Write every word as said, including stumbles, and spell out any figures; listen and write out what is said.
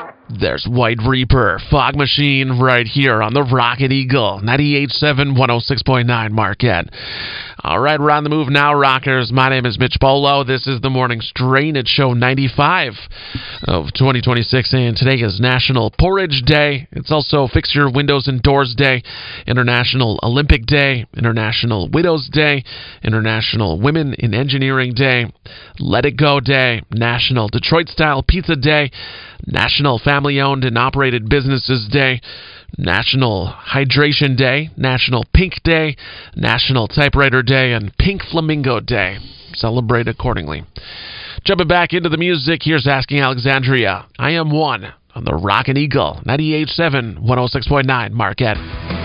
There's White Reaper, Fog Machine, right here on the Rocket Eagle, ninety-eight point seven, one oh six point nine Marquette. All right, we're on the move now, rockers. My name is Mitch Bolo. This is the Morning Strain at show ninety-five of twenty twenty-six, and today is National Porridge Day. It's also Fix Your Windows and Doors Day, International Olympic Day, International Widows Day, International Women in Engineering Day, Let It Go Day, National Detroit-Style Pizza Day, National Family-Owned and Operated Businesses Day, National Hydration Day, National Pink Day, National Typewriter Day, and Pink Flamingo Day. Celebrate accordingly. Jumping back into the music, here's Asking Alexandria. I Am One on the Rockin' Eagle, ninety-eight point seven, one oh six point nine Marquette.